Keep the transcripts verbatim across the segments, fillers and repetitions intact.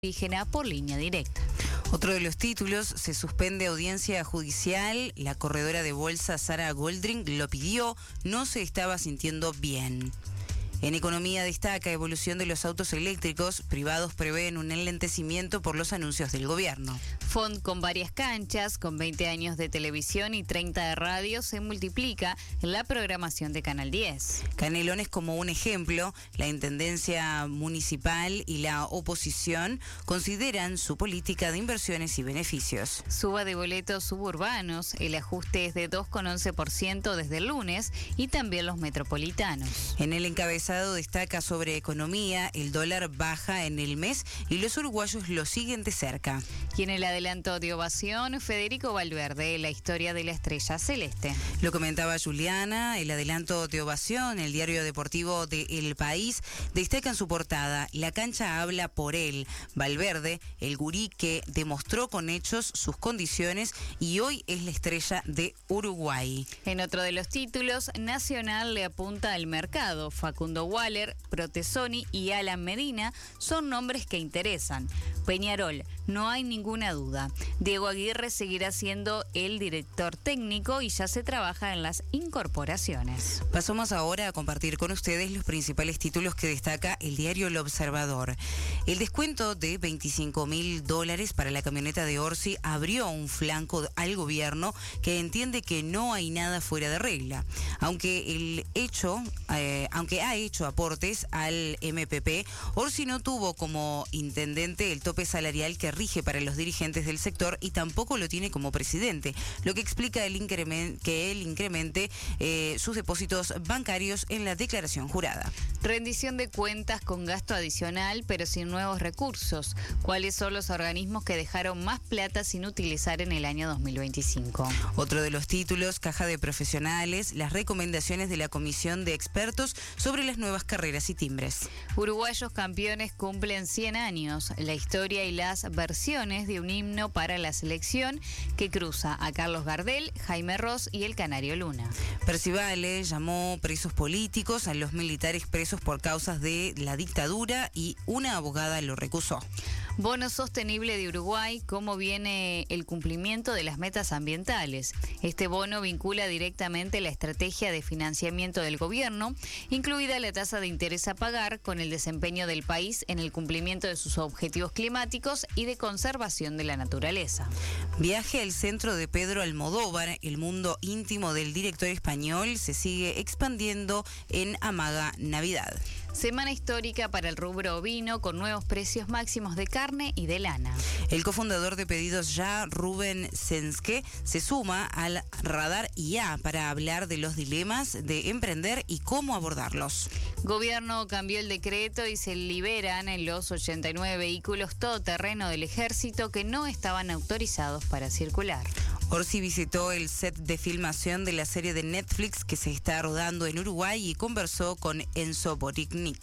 indígena por línea directa. Otro de los títulos: se suspende audiencia judicial. La corredora de bolsa Sara Goldring lo pidió, no se estaba sintiendo bien. En economía destaca evolución de los autos eléctricos. Privados prevén un enlentecimiento por los anuncios del gobierno. Font con varias canchas, con veinte años de televisión y treinta de radio, se multiplica en la programación de Canal diez. Canelones como un ejemplo. La Intendencia Municipal y la oposición consideran su política de inversiones y beneficios. Suba de boletos suburbanos. El ajuste es de dos coma once por ciento desde el lunes y también los metropolitanos. En el encabezado destaca sobre economía. El dólar baja en el mes y los uruguayos lo siguen de cerca. Y en el adelanto de ovación, Federico Valverde, la historia de la estrella celeste. Lo comentaba Juliana. El adelanto de ovación, el diario deportivo de El País, destaca en su portada: la cancha habla por él. Valverde, el gurí que demostró con hechos sus condiciones y hoy es la estrella de Uruguay. En otro de los títulos, Nacional le apunta al mercado. Facundo Waller, Protesoni y Alan Medina son nombres que interesan. Peñarol, no hay ninguna duda. Diego Aguirre seguirá siendo el director técnico y ya se trabaja en las incorporaciones. Pasamos ahora a compartir con ustedes los principales títulos que destaca el diario El Observador. El descuento de veinticinco mil dólares para la camioneta de Orsi abrió un flanco al gobierno, que entiende que no hay nada fuera de regla. Aunque el hecho, eh, aunque ha hecho aportes al M P P, Orsi no tuvo como intendente el tope salarial que rige para los dirigentes del sector y tampoco lo tiene como presidente, lo que explica el increment, que él incremente eh, sus depósitos bancarios en la declaración jurada. Rendición de cuentas con gasto adicional, pero sin nuevos recursos. ¿Cuáles son los organismos que dejaron más plata sin utilizar en el año dos mil veinticinco? Otro de los títulos: caja de profesionales, las recomendaciones de la comisión de expertos sobre las nuevas carreras y timbres. Uruguayos campeones cumplen cien años. La historia y las versiones de un himno para la selección que cruza a Carlos Gardel, Jaime Ross y el Canario Luna. Percivale llamó presos políticos a los militares presos por causas de la dictadura y una abogada lo recusó. Bono sostenible de Uruguay, cómo viene el cumplimiento de las metas ambientales. Este bono vincula directamente la estrategia de financiamiento del gobierno, incluida la tasa de interés a pagar, con el desempeño del país en el cumplimiento de sus objetivos climáticos y de conservación de la naturaleza. Viaje al centro de Pedro Almodóvar. El mundo íntimo del director español se sigue expandiendo en Amaga Navidad. Semana histórica para el rubro ovino, con nuevos precios máximos de carne y de lana. El cofundador de Pedidos Ya, Rubén Senske, se suma al radar I A para hablar de los dilemas de emprender y cómo abordarlos. Gobierno cambió el decreto y se liberan en los ochenta y nueve vehículos todoterreno del ejército que no estaban autorizados para circular. Orsi visitó el set de filmación de la serie de Netflix que se está rodando en Uruguay y conversó con Enzo Borincic.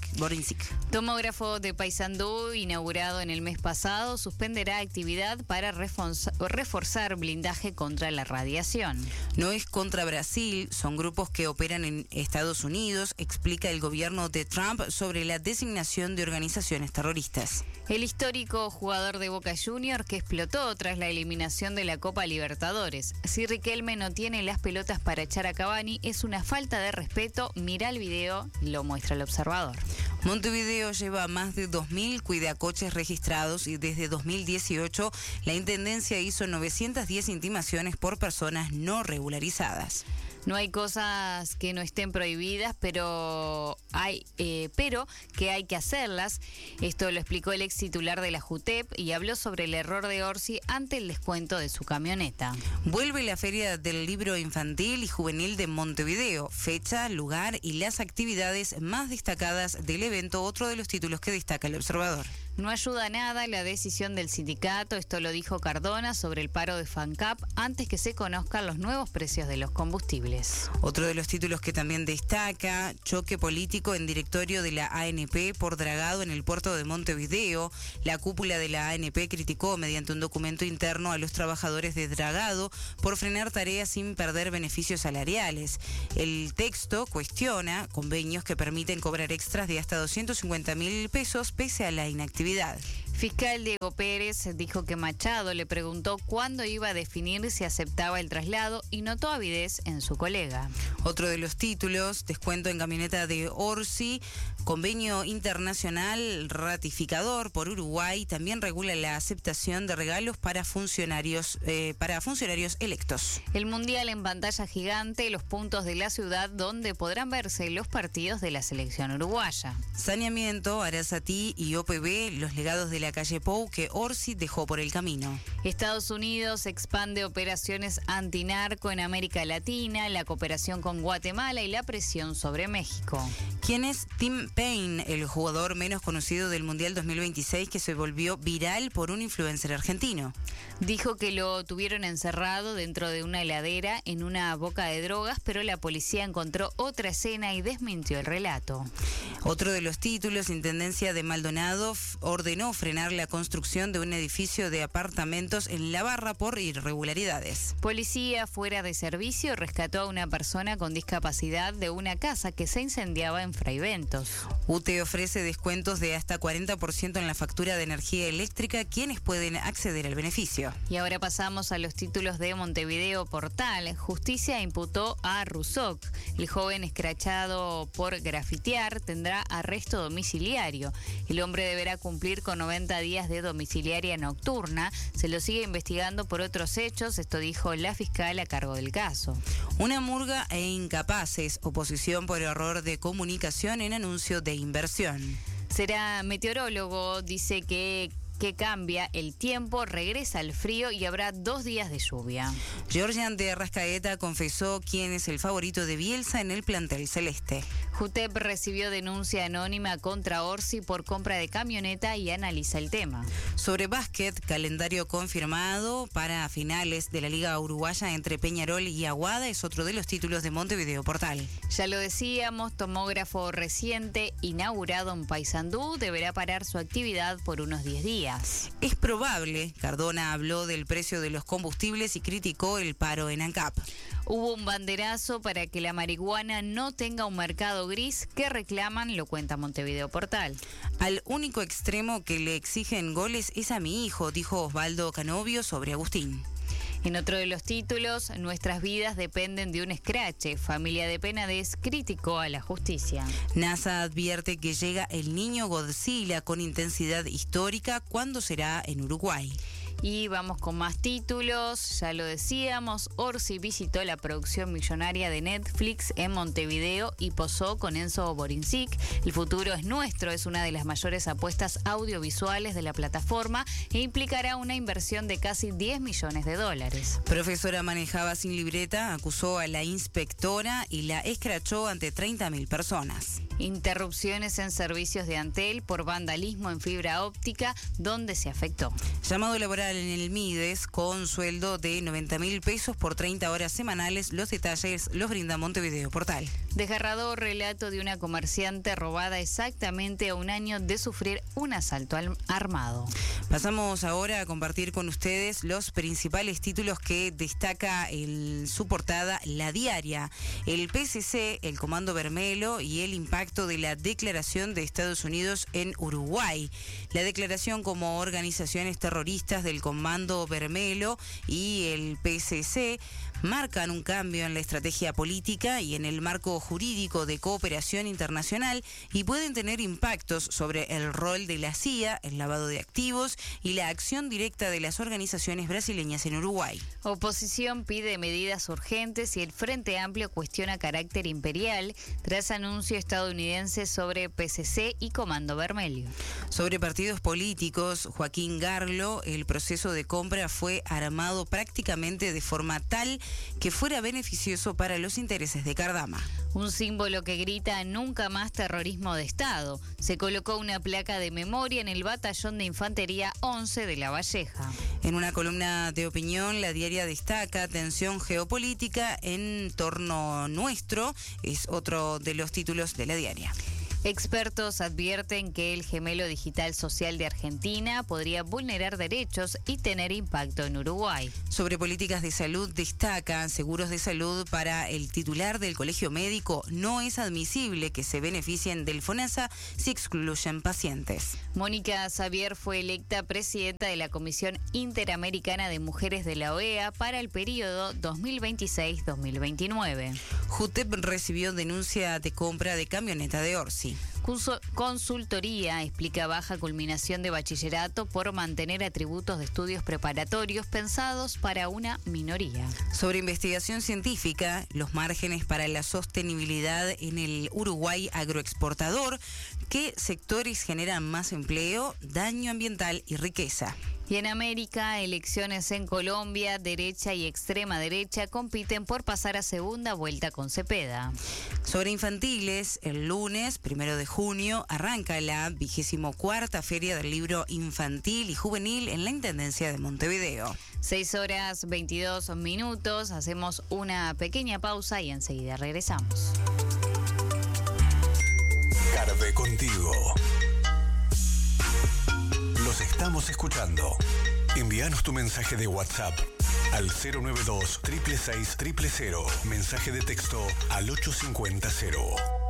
Tomógrafo de Paysandú, inaugurado en el mes pasado, suspenderá actividad para reforzar blindaje contra la radiación. No es contra Brasil, son grupos que operan en Estados Unidos, explica el gobierno de Trump sobre la designación de organizaciones terroristas. El histórico jugador de Boca Juniors que explotó tras la eliminación de la Copa Libertadores. Si Riquelme no tiene las pelotas para echar a Cavani, es una falta de respeto. Mira el video, lo muestra El Observador. Montevideo lleva más de dos mil cuidacoches registrados y desde dos mil dieciocho la Intendencia hizo novecientas diez intimaciones por personas no regularizadas. No hay cosas que no estén prohibidas, pero hay, eh, pero que hay que hacerlas. Esto lo explicó el ex titular de la JUTEP y habló sobre el error de Orsi ante el descuento de su camioneta. Vuelve la Feria del Libro Infantil y Juvenil de Montevideo. Fecha, lugar y las actividades más destacadas del evento. Otro de los títulos que destaca El Observador. No ayuda a nada la decisión del sindicato, esto lo dijo Cardona sobre el paro de FANCAP antes que se conozcan los nuevos precios de los combustibles. Otro de los títulos que también destaca: choque político en directorio de la A N P por dragado en el puerto de Montevideo. La cúpula de la A N P criticó mediante un documento interno a los trabajadores de dragado por frenar tareas sin perder beneficios salariales. El texto cuestiona convenios que permiten cobrar extras de hasta doscientos cincuenta mil pesos pese a la inactividad. Fiscal Diego Pérez dijo que Machado le preguntó cuándo iba a definir si aceptaba el traslado y notó avidez en su colega. Otro de los títulos, descuento en camioneta de Orsi, convenio internacional ratificador por Uruguay, también regula la aceptación de regalos para funcionarios, eh, para funcionarios electos. El Mundial en pantalla gigante, los puntos de la ciudad donde podrán verse los partidos de la selección uruguaya. Saneamiento, Arasatí y O P B, los legados de la calle Pou que Orsi dejó por el camino. Estados Unidos expande operaciones antinarco en América Latina, la cooperación con Guatemala y la presión sobre México. ¿Quién es Tim Payne, el jugador menos conocido del Mundial dos mil veintiséis que se volvió viral por un influencer argentino? Dijo que lo tuvieron encerrado dentro de una heladera en una boca de drogas, pero la policía encontró otra escena y desmintió el relato. Otro de los títulos, Intendencia de Maldonado ordenó frenar la construcción de un edificio de apartamentos en La Barra por irregularidades. Policía fuera de servicio rescató a una persona con discapacidad de una casa que se incendiaba en Fraiventos. U T E ofrece descuentos de hasta cuarenta por ciento en la factura de energía eléctrica, quienes pueden acceder al beneficio. Y ahora pasamos a los títulos de Montevideo Portal. Justicia imputó a Ruzoc. El joven escrachado por grafitear tendrá arresto domiciliario. El hombre deberá cumplir con noventa días de domiciliaria nocturna. Se lo sigue investigando por otros hechos, esto dijo la fiscal a cargo del caso. Una murga e incapaces, oposición por error de comunicación en anuncio de inversión. Será meteorólogo, dice que... que cambia el tiempo, regresa al frío y habrá dos días de lluvia. Georgian de Arrascaeta confesó quién es el favorito de Bielsa en el plantel celeste. Jutep recibió denuncia anónima contra Orsi por compra de camioneta y analiza el tema. Sobre básquet, calendario confirmado para finales de la Liga Uruguaya entre Peñarol y Aguada es otro de los títulos de Montevideo Portal. Ya lo decíamos, tomógrafo reciente inaugurado en Paysandú deberá parar su actividad por unos diez días. Es probable, Cardona habló del precio de los combustibles y criticó el paro en ANCAP. Hubo un banderazo para que la marihuana no tenga un mercado gris que reclaman, lo cuenta Montevideo Portal. Al único extremo que le exigen goles es a mi hijo, dijo Osvaldo Canovio sobre Agustín. En otro de los títulos, nuestras vidas dependen de un escrache. Familia de Penades criticó a la justicia. NASA advierte que llega el niño Godzilla con intensidad histórica. ¿Cuándo será en Uruguay? Y vamos con más títulos, ya lo decíamos, Orsi visitó la producción millonaria de Netflix en Montevideo y posó con Enzo Borincic. El futuro es nuestro, es una de las mayores apuestas audiovisuales de la plataforma e implicará una inversión de casi diez millones de dólares. Profesora manejaba sin libreta, acusó a la inspectora y la escrachó ante treinta mil personas. Interrupciones en servicios de Antel por vandalismo en fibra óptica, donde se afectó. Llamado laboral en el Mides con sueldo de noventa mil pesos por treinta horas semanales. Los detalles los brinda Montevideo Portal. Desgarrador relato de una comerciante robada exactamente a un año de sufrir un asalto armado. Pasamos ahora a compartir con ustedes los principales títulos que destaca en su portada La Diaria. El P C C, el Comando Bermelo y el impacto de la declaración de Estados Unidos en Uruguay. La declaración como organizaciones terroristas del Comando Bermelo y el P C C marcan un cambio en la estrategia política y en el marco jurídico de cooperación internacional y pueden tener impactos sobre el rol de la C I A, el lavado de activos y la acción directa de las organizaciones brasileñas en Uruguay. Oposición pide medidas urgentes y el Frente Amplio cuestiona carácter imperial tras anuncio estadounidense sobre P C C y Comando Bermelo. Sobre partidos políticos, Joaquín Garlo, el proceso de compra fue armado prácticamente de forma tal que fuera beneficioso para los intereses de Cardama. Un símbolo que grita nunca más terrorismo de Estado. Se colocó una placa de memoria en el batallón de infantería once de La Valleja. En una columna de opinión, La Diaria destaca tensión geopolítica en torno nuestro, es otro de los títulos de La Diaria. Expertos advierten que el gemelo digital social de Argentina podría vulnerar derechos y tener impacto en Uruguay. Sobre políticas de salud destacan seguros de salud para el titular del colegio médico. No es admisible que se beneficien del FONASA si excluyen pacientes. Mónica Xavier fue electa presidenta de la Comisión Interamericana de Mujeres de la O E A para el periodo dos mil veintiséis a dos mil veintinueve. JUTEP recibió denuncia de compra de camioneta de Orsi. Consultoría explica baja culminación de bachillerato por mantener atributos de estudios preparatorios pensados para una minoría. Sobre investigación científica, los márgenes para la sostenibilidad en el Uruguay agroexportador, ¿qué sectores generan más empleo, daño ambiental y riqueza? Y en América, elecciones en Colombia, derecha y extrema derecha compiten por pasar a segunda vuelta con Cepeda. Sobre infantiles, el lunes, primero de junio, arranca la vigésimo cuarta Feria del Libro Infantil y Juvenil en la Intendencia de Montevideo. seis horas veintidós minutos, hacemos una pequeña pausa y enseguida regresamos. Carve contigo. Los estamos escuchando. Envíanos tu mensaje de WhatsApp al cero nueve dos, seis seis seis, cero cero cero. Mensaje de texto al ocho cinco cero.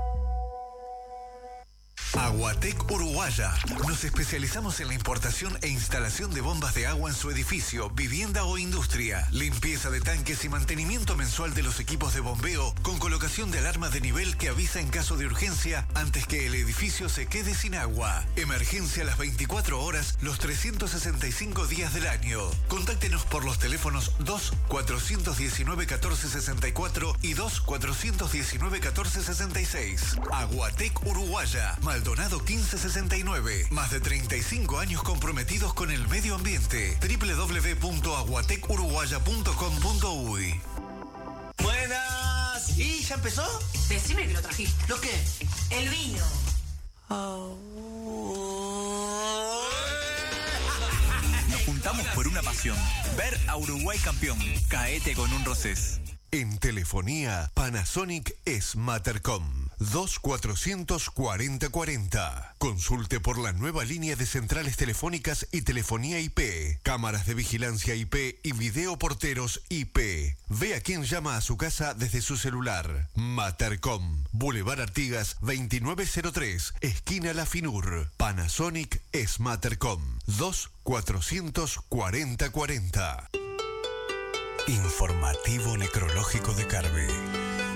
Aguatec Uruguaya. Nos especializamos en la importación e instalación de bombas de agua en su edificio, vivienda o industria. Limpieza de tanques y mantenimiento mensual de los equipos de bombeo con colocación de alarma de nivel que avisa en caso de urgencia antes que el edificio se quede sin agua. Emergencia a las veinticuatro horas, los trescientos sesenta y cinco días del año. Contáctenos por los teléfonos dos, cuatrocientos diecinueve, catorce sesenta y cuatro y dos, cuatrocientos diecinueve, catorce sesenta y seis. Aguatec Uruguaya. Maldonado quince sesenta y nueve. Más de treinta y cinco años comprometidos con el medio ambiente. doble u doble u doble u punto aguatec uruguaya punto com punto uy. Buenas. ¿Y ya empezó? Decime que lo trajiste. ¿Lo qué? El vino. Oh. Nos juntamos por una pasión. Ver a Uruguay campeón. Caete con un Rosés. En telefonía, Panasonic Smattercom. dos cuatrocientos cuarenta cuarenta. Consulte por la nueva línea de centrales telefónicas y telefonía I P, cámaras de vigilancia I P y videoporteros I P. Ve a quién llama a su casa desde su celular. Mattercom, Boulevard Artigas veintinueve cero tres, esquina La Finur. Panasonic Smattercom. dos cuatrocientos cuarenta cuarenta. Informativo Necrológico de Carve.